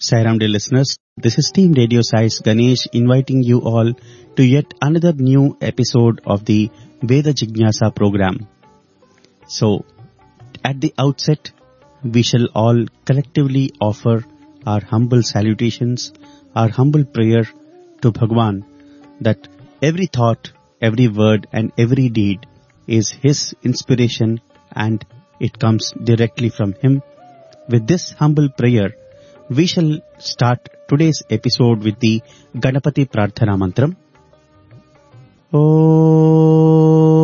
Sairam dear listeners, this is Team Radio Size Ganesh inviting you all to yet another new episode of the Veda Jignasa program. So, at the outset, we shall all collectively offer our humble salutations, our humble prayer to Bhagwan that every thought, every word and every deed is His inspiration and it comes directly from Him. With this humble prayer, we shall start today's episode with the Ganapati Prarthana Mantram. Om